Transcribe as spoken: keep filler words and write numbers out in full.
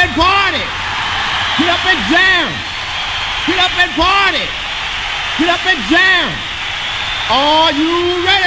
and party. Get up and jam. Get up and party. Get up and jam. Are you ready?